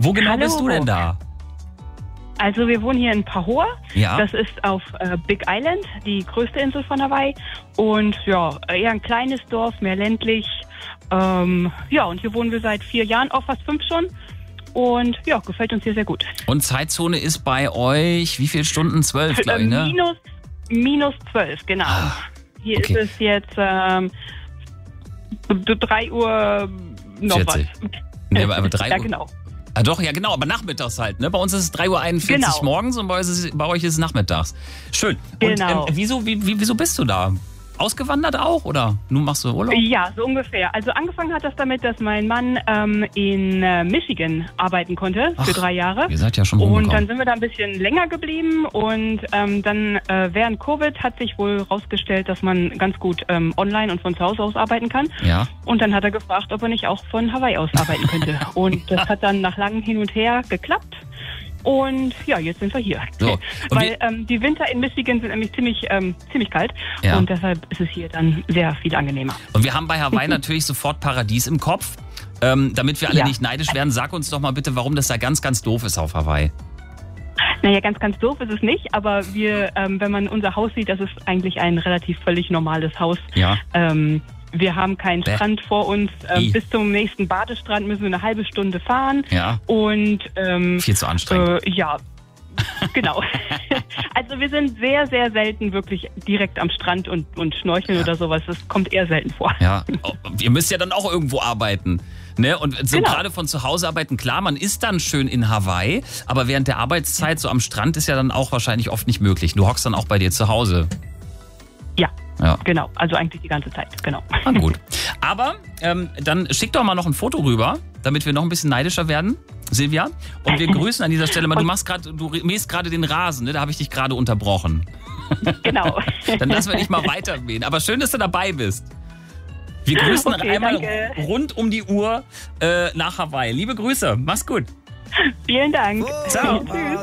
Wo genau Hallo. bist du denn da? Also wir wohnen hier in Pahoa. Ja. Das ist auf Big Island, die größte Insel von Hawaii. Und ja, eher ein kleines Dorf, mehr ländlich. Und hier wohnen wir seit 4 Jahren, auch fast 5 schon. Und ja, gefällt uns hier sehr gut. Und Zeitzone ist bei euch, wie viele Stunden? 12, glaube ich, ne? Minus 12, genau. Hier okay. ist es jetzt 3 Uhr noch 40. was. Nee, aber 3 Ja, Uhr. genau. Ah, doch, ja genau, aber nachmittags halt. Ne? Bei uns ist es 3:41 Uhr Genau. morgens und bei euch ist es nachmittags. Schön. Genau. Und wieso bist du da? Ausgewandert auch oder nun machst du Urlaub? Ja, so ungefähr. Also angefangen hat das damit, dass mein Mann in Michigan arbeiten konnte für 3 Jahre. Ihr seid ja schon Und rumgekommen. dann sind wir da ein bisschen länger geblieben und dann während Covid hat sich wohl rausgestellt, dass man ganz gut online und von zu Hause aus arbeiten kann. Ja. Und dann hat er gefragt, ob er nicht auch von Hawaii aus arbeiten könnte. Und das hat dann nach langem Hin und Her geklappt. Und ja, jetzt sind wir hier. So. Weil die Winter in Michigan sind nämlich ziemlich kalt. Ja. Und deshalb ist es hier dann sehr viel angenehmer. Und wir haben bei Hawaii natürlich sofort Paradies im Kopf. Damit wir alle Ja. nicht neidisch werden, sag uns doch mal bitte, warum das da ganz, ganz doof ist auf Hawaii. Naja, ganz doof ist es nicht, aber wir, wenn man unser Haus sieht, das ist eigentlich ein relativ völlig normales Haus. Ja. Wir haben keinen Strand vor uns. Bis zum nächsten Badestrand müssen wir eine halbe Stunde fahren. Ja. Und Viel zu anstrengend. ja, genau. Also wir sind sehr, sehr selten wirklich direkt am Strand und schnorcheln oder sowas. Das kommt eher selten vor. Ja, ihr müsst ja dann auch irgendwo arbeiten. Ne? Und so Genau. gerade von zu Hause arbeiten, klar, man ist dann schön in Hawaii, aber während der Arbeitszeit so am Strand ist ja dann auch wahrscheinlich oft nicht möglich. Du hockst dann auch bei dir zu Hause. Ja, genau. Also eigentlich die ganze Zeit, genau. Na gut. Aber dann schick doch mal noch ein Foto rüber, damit wir noch ein bisschen neidischer werden, Silvia. Und wir grüßen an dieser Stelle mal. Du mähst gerade den Rasen, ne? Da habe ich dich gerade unterbrochen. Genau. Dann lassen wir dich mal weitermähen. Aber schön, dass du dabei bist. Wir grüßen Okay, einmal danke. rund um die Uhr nach Hawaii. Liebe Grüße, mach's gut. Vielen Dank. Ciao. Tschüss.